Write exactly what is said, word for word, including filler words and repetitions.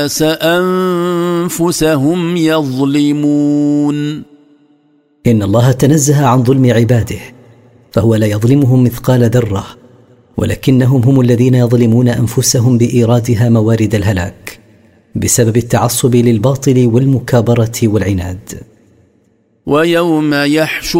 أنفسهم يظلمون. إن الله تنزه عن ظلم عباده، فهو لا يظلمهم مثقال ذرة، ولكنهم هم الذين يظلمون أنفسهم بإيرادها موارد الهلاك بسبب التعصب للباطل والمكابرة والعناد. ويوم يحشر